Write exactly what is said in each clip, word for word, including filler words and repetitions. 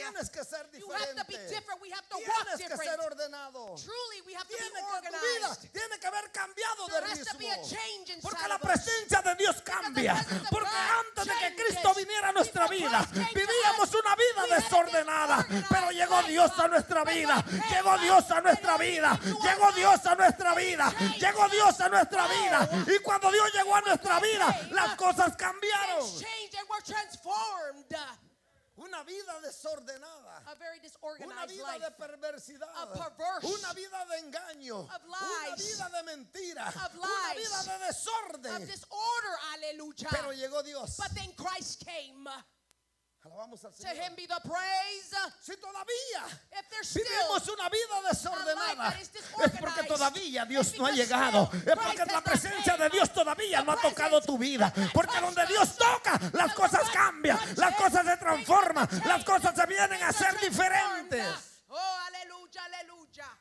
Tienes que ser You have to be diferente. different. We have to walk Tienes que different. ser ordenado. Truly, we have to Tiene be que tu vida organized. tiene que haber cambiado de There has to be a ritmo. change inside Porque la of us. presencia de Dios cambia. presence of Porque God antes de que changes. Cristo viniera a nuestra Before vida, Christ came to vivíamos us, una vida we had a desordenada. disorganized Pero llegó life. Dios a nuestra But vida. God came Llegó up Dios a and nuestra entered vida. into our Llegó life. Dios a nuestra And he vida. changed Llegó us. Dios a nuestra Oh. vida. Y cuando Dios llegó a nuestra God vida, came, las cosas cambiaron. Things changed and we're transformed. Una vida desordenada. A very Una disorganized vida life. de perversidad. A perverse. Una vida de engaño. Of Una lies. vida de mentira. Of Una lies. vida de Of desorden. disorder. Hallelujah. Pero llegó Dios. But then Christ came. Alabamos al To Señor. him be the praise. Si todavía If there's still vivimos una vida desordenada, a life that is es disorganized, porque todavía Dios it's no ha because llegado. still Es porque Christ la has not presencia de came. Dios todavía The no ha tocado presence tu vida. has not Porque touched donde us. Dios toca, las Because cosas God cambian, touches, las cosas se transforman, things las change, cosas se vienen a things ser are transformed. diferentes. Oh, aleluya, aleluya.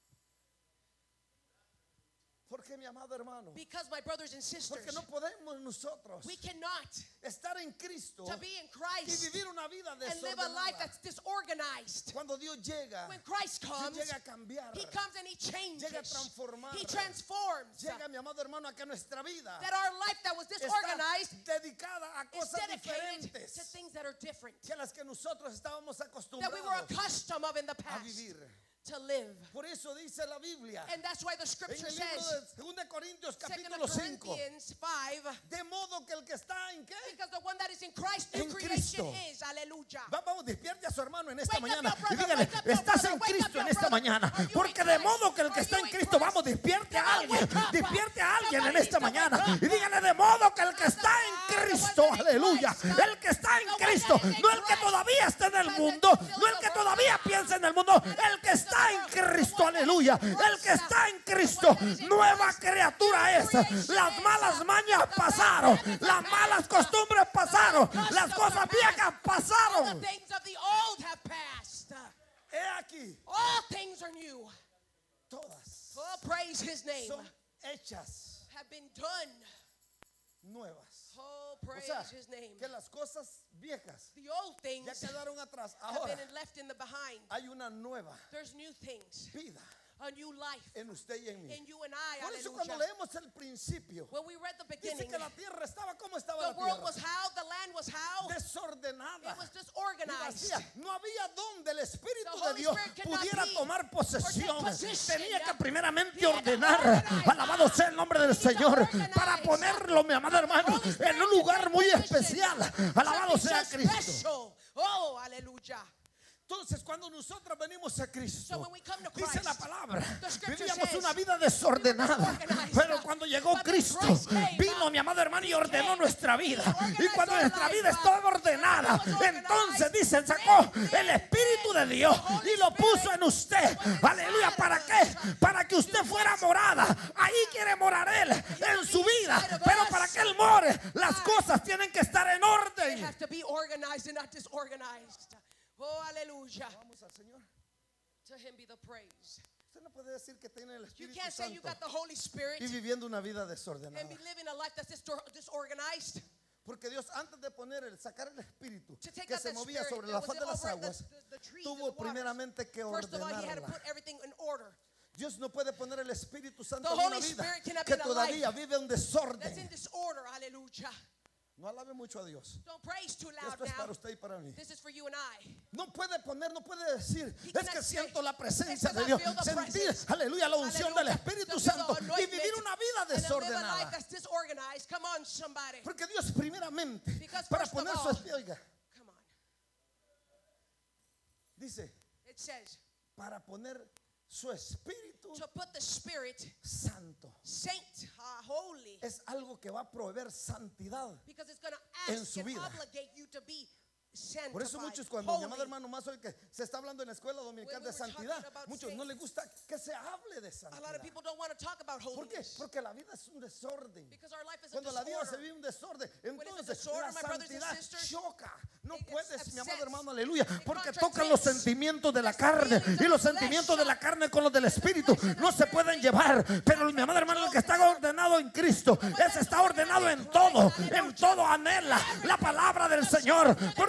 Porque mi amado hermano, Because my brothers and porque sisters, no podemos nosotros we cannot estar en Cristo to be in y Christ vivir una vida and live a life desordenada. that's disorganized. Cuando Dios llega, When Christ Dios comes, llega a cambiar, He comes and He changes. llega a transformar, He transforms. llega mi amado hermano a que nuestra vida That our life that was está disorganized dedicada a is cosas dedicated to diferentes things that are different. que a las que nosotros estábamos That we were acostumbrados accustomed of in the a past vivir. to live. Por eso dice la Biblia And that's why the en scripture el libro says, de dos Corintios Second capítulo cinco, Corinthians five, de modo que el que está en qué, because the one that is in Christ, new En creation Cristo. is. Hallelujah. Va- vamos, despierte a su hermano en esta Wake up, mañana your brother, y dígale, wake up, your estás brother, en wake up, Cristo your en esta brother. mañana, Are you porque in de Christ? modo que el que Are está you en in Cristo, Christ? vamos, despierte a Come on, alguien, wake up. despierte a alguien en Somebody esta needs to mañana wake up. y dígale, de modo que el que está en Ah, the one Cristo, that is in aleluya, Christ. el que está en The one Cristo, that is in no el que Christ. todavía está en el Because mundo, it's still no in el the que world. todavía piensa en el mundo, el que está en Cristo, aleluya, el que está en Cristo, nueva criatura es. Las malas mañas pasaron, las malas costumbres pasaron, las cosas viejas All pasaron. the things of the old have passed. He aquí, All things are new. todas Oh, praise His name. son hechas Have been done. nuevas. Oh, O praise sea, His name. que las cosas viejas The old things ya quedaron atrás. have Ahora been left in the behind. hay una nueva There's new things, vida a new life en usted y en mí. in you and I. Por eso cuando Hallelujah. leemos el principio, When we read the dice beginning, que la tierra estaba como estaba the la world was tierra, how, the land was how, desordenada. it was Y disorganized. vacía. No había donde el Espíritu The de Holy Dios Spirit could not pudiera be tomar posesión. or take position. Tenía que primeramente He had to ordenar. organize. Alabado sea el nombre del He had to Señor. organize. Para ponerlo, mi amado hermano, Holy Spirit en un to lugar take muy position. especial. Alabado Something sea so Cristo. special. Oh, hallelujah. Entonces, cuando nosotros venimos a So Cristo, when we come to dice Christ, la palabra, the scripture vivíamos says, una vida desordenada. we were disorganized. Pero cuando llegó But then Cristo, Christ came, vino mi amado hermano y He ordenó came. nuestra vida. He organized Y cuando our nuestra life. vida estaba ordenada, When it was entonces organized, dice, sacó then el Espíritu de Dios the Holy y lo puso Spirit en usted. was inside Aleluya, of ¿para us. qué? Para que usted fuera morada. Ahí quiere morar Él, en su vida. inside of Pero us. para que Él more, las cosas tienen que estar en They orden. have to be organized and not disorganized. Oh, hallelujah. Vamos al Señor. To Him be the praise. Usted no puede decir que tiene el You Espíritu can't say you Santo got the Holy Spirit y viviendo una vida and desordenada. be living a life that's distor- disorganized. Porque Dios, antes de poner el sacar el Espíritu To take que out se that movía spirit sobre that la was faz de las over the, aguas, the, the trees and the tuvo waters. primeramente que First of all, He had to ordenarla. put everything in order. Dios no puede poner el Espíritu Santo The en una Holy vida Spirit cannot que be in a todavía life vive un That's in desorden. disorder. Hallelujah. No alabe mucho a Dios. Don't praise too loud Esto es para now. usted y para mí. This is for you and I. No puede poner, no puede decir, He es cannot que say, siento la presencia "Because de I Dios. feel the Sentir, presence." aleluya, la unción del Hallelujah. Espíritu To feel the Santo y anointment vivir una vida And to live a life desordenada. that's disorganized. Come on, somebody. Porque Dios primeramente, Because para first of poner su all- espíritu, oiga, Come on. dice, It says para poner su Espíritu to put the Spirit, Santo. saint, uh, holy, Es algo que va a proveer santidad. because it's going En to ask su and vida. obligate you to be sanctified, Por eso muchos cuando mi holy. amado hermano más hoy que se está hablando en la escuela dominical When we de were talking santidad, about muchos no les gusta que se hable de A lot santidad. of people don't want to talk about ¿Por qué? holiness Porque la vida es un desorden. because our life is a Cuando la vida se disorder. vive un desorden, it's a entonces disorder, la my brothers and santidad sisters, choca. No it puedes, upsets. mi amado hermano, aleluya, It porque contradicts. tocan los sentimientos de la There's carne feelings y of los the sentimientos de flesh. la carne con los del espíritu flesh and the no se spirit pueden being llevar. Pero mi amado hermano, el que está ordenado en Cristo, ese está ordenado en todo, en todo anhela la palabra del Señor,